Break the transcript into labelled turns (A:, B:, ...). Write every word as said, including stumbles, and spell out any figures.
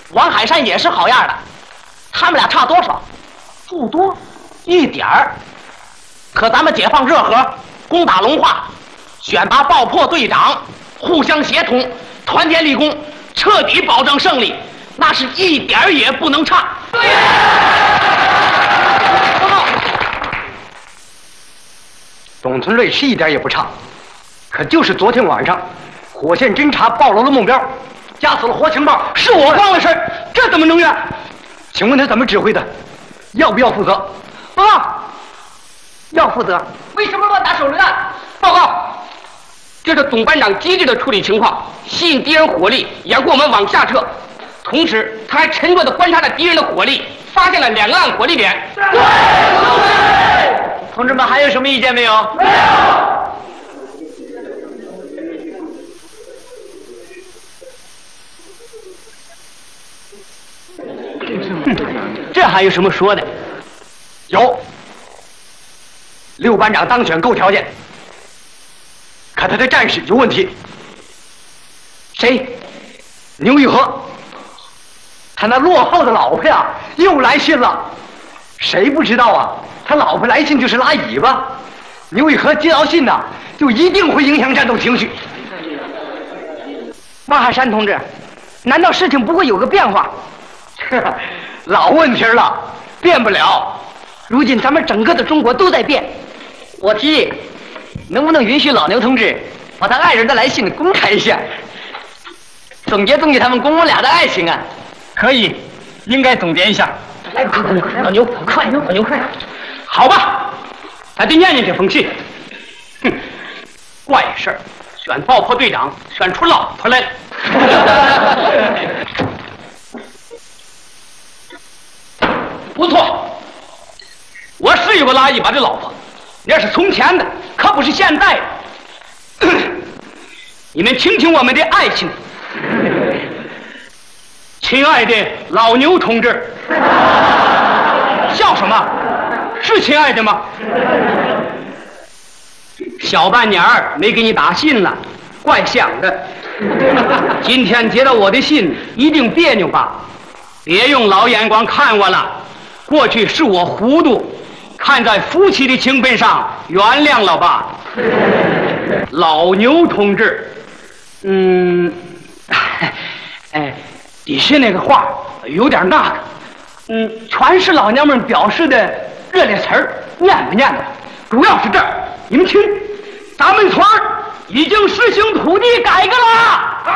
A: 王海山也是好样的，他们俩差多少？不多，一点儿。可咱们解放热河，攻打龙化，选拔爆破队长，互相协同，团结立功，彻底保证胜利，那是一点儿也不能差。对。报告。
B: 董存瑞是一点也不差，可就是昨天晚上，火线侦察暴露了目标，夹死了活情报，是我干的事儿，这怎么能怨？请问他怎么指挥的？要不要负责？
C: 报告，要负责。为什么乱打手榴弹？报告，这是总班长机智的处理情况，吸引敌人火力，掩护我们往下撤。同时，他还沉着地观察着敌人的火力，发现了两个暗火力点。对，对。
A: 同志们还有什么意见没有？
C: 没有。
A: 这还有什么说的？
B: 有，六班长当选够条件，可他的战士有问题。谁？牛玉和。他那落后的老婆呀，又来信了。谁不知道啊？他老婆来信就是拉尾巴。牛玉和接到信呐，就一定会影响战斗情绪。
C: 王海山同志，难道事情不会有个变化？
B: 老问题了，变不了。
C: 如今咱们整个的中国都在变。我提议，能不能允许老牛同志把他爱人的来信公开一下，总结总结他们公母俩的爱情啊？
A: 可以，应该总结一下。
C: 来，老牛，快，老牛快！
A: 好吧，咱得念念这封信。哼，怪事儿，选爆破队长选出老婆来了。不错，我是有个拉一把的老婆，那是从前的，可不是现在的。你们听听我们的爱情。亲爱的老牛同志，笑什么？是亲爱的吗？小半年儿没给你打信了，怪想的。今天接到我的信，一定别扭吧？别用老眼光看我了，过去是我糊涂，看在夫妻的情分上，原谅了吧。老牛同志，嗯，哎。底下那个话有点那个，嗯，全是老娘们表示的热烈词儿，念不念的？主要是这儿，你们听，咱们村儿已经实行土地改革了。